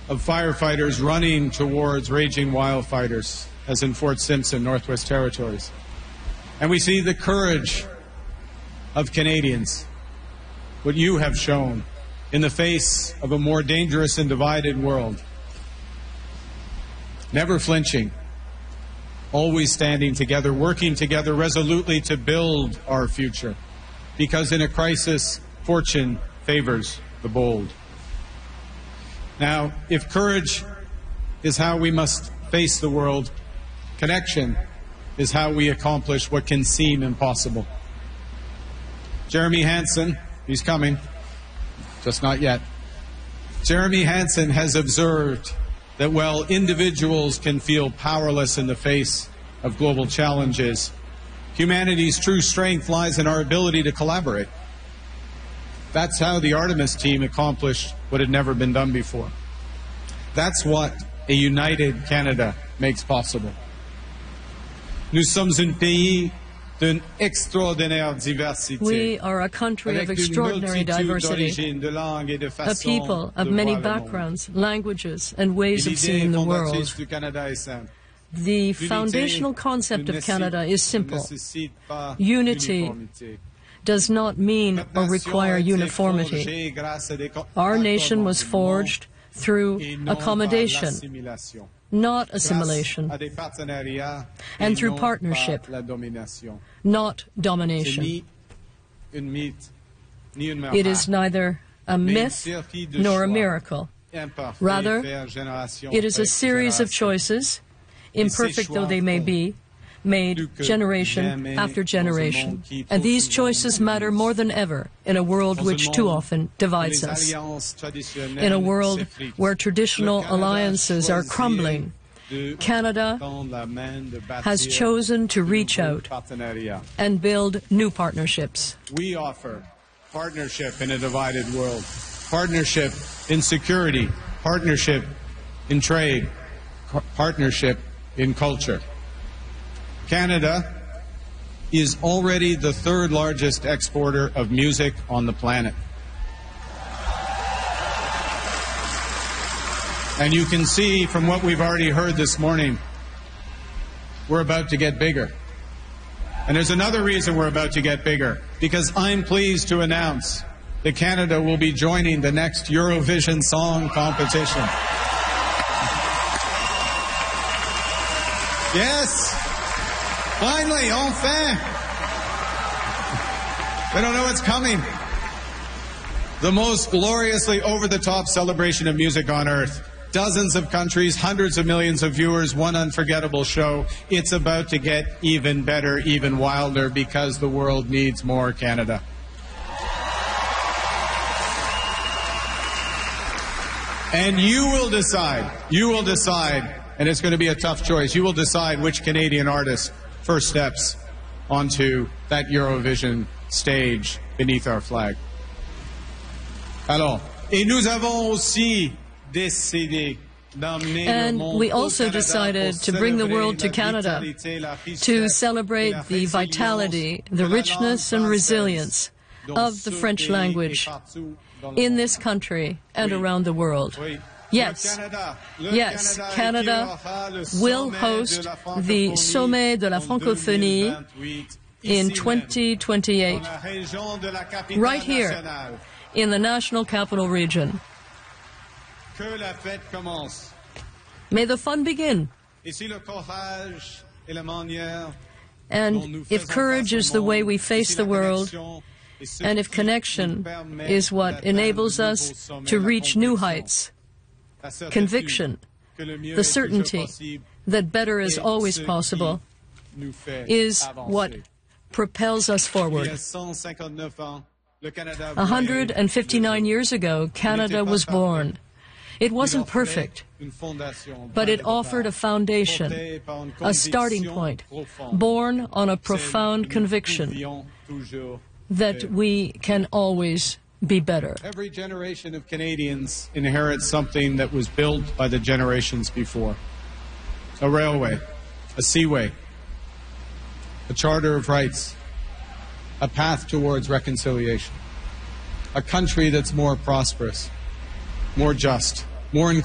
of firefighters running towards raging wildfires, as in Fort Simpson, Northwest Territories. And we see the courage of Canadians, what you have shown in the face of a more dangerous and divided world. Never flinching, always standing together, working together resolutely to build our future. Because in a crisis, fortune favors the bold. Now, if courage is how we must face the world, connection is how we accomplish what can seem impossible. Jeremy Hansen, he's coming, just not yet. Jeremy Hansen has observed that while individuals can feel powerless in the face of global challenges, humanity's true strength lies in our ability to collaborate. That's how the Artemis team accomplished what had never been done before. That's what a united Canada makes possible. Nous sommes un pays d'une extraordinaire diversité. We are a country of extraordinary diversity, a people of many backgrounds, languages, and ways of seeing the world. The foundational concept of Canada is simple. Unity does not mean or require uniformity. Our nation was forged through accommodation, not assimilation, and through partnership, not domination. It is neither a myth nor a miracle. Rather, it is a series of choices, imperfect though they may be, made generation after generation. And these choices matter more than ever in a world which too often divides us. In a world where traditional alliances are crumbling, Canada has chosen to reach out and build new partnerships. We offer partnership in a divided world, partnership in security, partnership in trade, partnership in culture. Canada is already the third largest exporter of music on the planet. And you can see from what we've already heard this morning, we're about to get bigger. And there's another reason we're about to get bigger, because I'm pleased to announce that Canada will be joining the next Eurovision Song Competition. Yes! Finally, enfin! They don't know what's coming. The most gloriously over-the-top celebration of music on earth. Dozens of countries, hundreds of millions of viewers, one unforgettable show. It's about to get even better, even wilder, because the world needs more Canada. And you will decide, and it's going to be a tough choice, you will decide which Canadian artist first steps onto that Eurovision stage beneath our flag. Alors, et nous avons aussi décidé d'emmener le monde au Canada. And we also decided to bring the world to Canada to celebrate the vitality, the richness and resilience of the French language in this country and around the world. Yes, Canada will host the Sommet de la Francophonie in 2028, right here in the National Capital Region. May the fun begin. And if courage is the way we face the world, and if connection is what enables us to reach new heights, conviction, the certainty that better is always possible, is what propels us forward. 159 years ago, Canada was born. It wasn't perfect, but it offered a foundation, a starting point, born on a profound conviction that we can always be better. Every generation of Canadians inherits something that was built by the generations before. A railway, a seaway, a charter of rights, a path towards reconciliation, a country that's more prosperous, more just, more inclusive.